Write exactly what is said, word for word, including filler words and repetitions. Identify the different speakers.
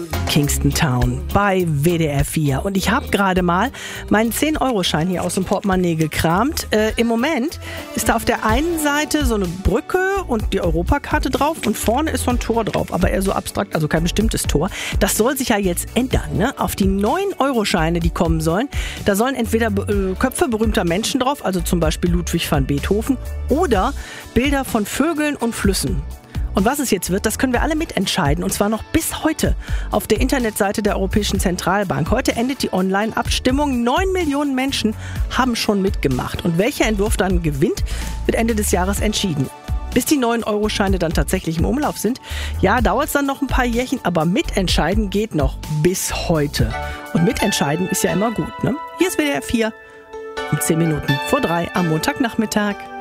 Speaker 1: Kingston Town bei W D R vier. Und ich habe gerade mal meinen zehn-Euro-Schein hier aus dem Portemonnaie gekramt. Äh, Im Moment ist da auf der einen Seite so eine Brücke und die Europakarte drauf und vorne ist so ein Tor drauf, aber eher so abstrakt, also kein bestimmtes Tor. Das soll sich ja jetzt ändern, ne? Auf die neun-Euro-Scheine, die kommen sollen, da sollen entweder äh, Köpfe berühmter Menschen drauf, also zum Beispiel Ludwig van Beethoven, oder Bilder von Vögeln und Flüssen. Und was es jetzt wird, das können wir alle mitentscheiden. Und zwar noch bis heute auf der Internetseite der Europäischen Zentralbank. Heute endet die Online-Abstimmung. Neun Millionen Menschen haben schon mitgemacht. Und welcher Entwurf dann gewinnt, wird Ende des Jahres entschieden. Bis die neun-Euro-Scheine dann tatsächlich im Umlauf sind, ja, dauert es dann noch ein paar Jährchen, aber mitentscheiden geht noch bis heute. Und mitentscheiden ist ja immer gut, ne? Hier ist W D R vier um zehn Minuten vor drei am Montagnachmittag.